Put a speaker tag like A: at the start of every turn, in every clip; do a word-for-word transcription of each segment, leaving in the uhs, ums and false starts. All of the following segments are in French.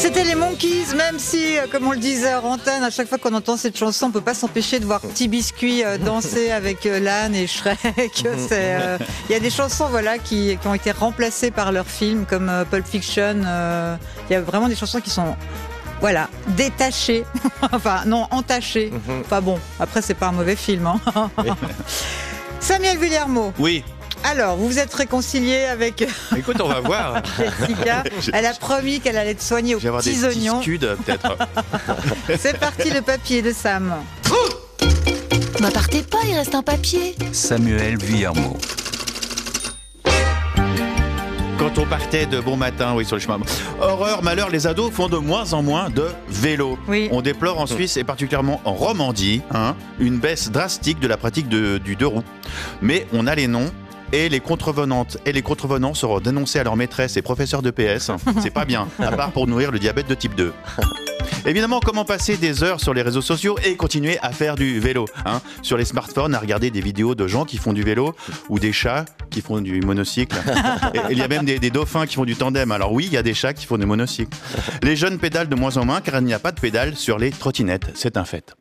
A: C'était les Monkeys, même si, comme on le disait à antenne, à chaque fois qu'on entend cette chanson, on peut pas s'empêcher de voir Petit Biscuit danser avec l'âne et Shrek. Il euh, y a des chansons voilà, qui, qui ont été remplacées par leurs films, comme euh, Pulp Fiction. Il euh, y a vraiment des chansons qui sont voilà, détachées. Enfin, non, entachées. Enfin bon, après, c'est pas un mauvais film. Hein. Samuel Villermo.
B: Oui.
A: Alors, vous vous êtes réconcilié avec
B: Écoute, on va voir.
A: Jessica. Elle a promis qu'elle allait te soigner aux petits
B: des
A: oignons.
B: petits scuds, peut-être.
A: C'est parti, le papier de Sam.
C: Bah partez pas, il reste un papier.
D: Samuel Villermo.
B: Quand on partait de bon matin, oui, sur le chemin. Horreur, malheur, les ados font de moins en moins de vélo.
A: Oui.
B: On déplore en Suisse et particulièrement en Romandie hein, une baisse drastique de la pratique de, du deux roues. Mais on a les noms. Et les contrevenantes et les contrevenants seront dénoncés à leur maîtresse et professeurs de P S. C'est pas bien, à part pour nourrir le diabète de type deux. Évidemment, comment passer des heures sur les réseaux sociaux et continuer à faire du vélo hein, sur les smartphones, à regarder des vidéos de gens qui font du vélo ou des chats qui font du monocycle. Et il y a même des, des dauphins qui font du tandem. Alors oui, il y a des chats qui font des monocycles. Les jeunes pédalent de moins en moins car il n'y a pas de pédale sur les trottinettes. C'est un fait.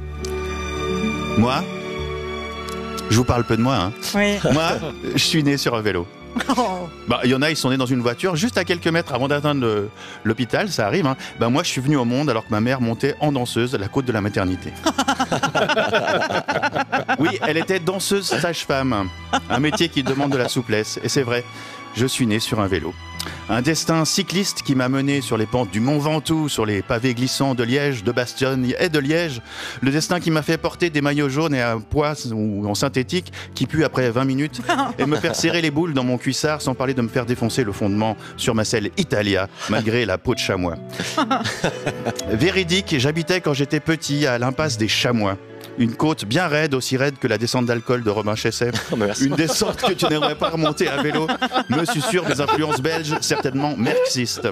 B: Moi, je vous parle peu de moi. Hein.
A: Oui.
B: Moi, je suis né sur un vélo.
A: Oh.
B: Bah, il y en a, ils sont nés dans une voiture juste à quelques mètres avant d'atteindre le, l'hôpital, ça arrive. Hein. Bah, moi, je suis venu au monde alors que ma mère montait en danseuse la côte de la maternité. Oui, elle était danseuse sage-femme, un métier qui demande de la souplesse. Et c'est vrai, je suis né sur un vélo. Un destin cycliste qui m'a mené sur les pentes du Mont Ventoux, sur les pavés glissants de Liège, de Bastogne et de Liège. Le destin qui m'a fait porter des maillots jaunes et à poids ou en synthétique qui puent après vingt minutes et me faire serrer les boules dans mon cuissard sans parler de me faire défoncer le fondement sur ma selle Italia malgré la peau de chamois. Véridique, j'habitais quand j'étais petit à l'impasse des Chamois. Une côte bien raide, aussi raide que la descente d'alcool de Romain Chesset.
E: Oh,
B: une descente que tu n'aimerais pas remonter à vélo. Me susurre des influences belges, certainement marxistes.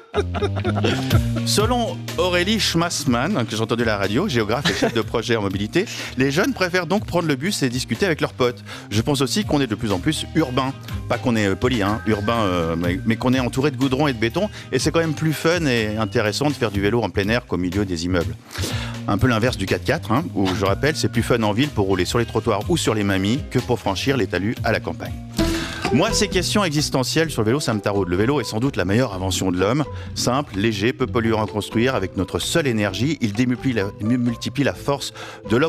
B: Selon Aurélie Schmassmann, que j'ai entendu à la radio, géographe et chef de projet en mobilité, les jeunes préfèrent donc prendre le bus et discuter avec leurs potes. Je pense aussi qu'on est de plus en plus urbain. Pas qu'on est poli, hein, urbain, euh, mais, mais qu'on est entouré de goudron et de béton. Et c'est quand même plus fun et intéressant de faire du vélo en plein air qu'au milieu des immeubles. Un peu l'inverse du quatre quatre, hein, où je rappelle, c'est plus fun en ville pour rouler sur les trottoirs ou sur les mamies que pour franchir les talus à la campagne. Moi, ces questions existentielles sur le vélo, ça me taraude. Le vélo est sans doute la meilleure invention de l'homme. Simple, léger, peu polluant à construire. Avec notre seule énergie, il démultiplie la, il multiplie la force de l'homme.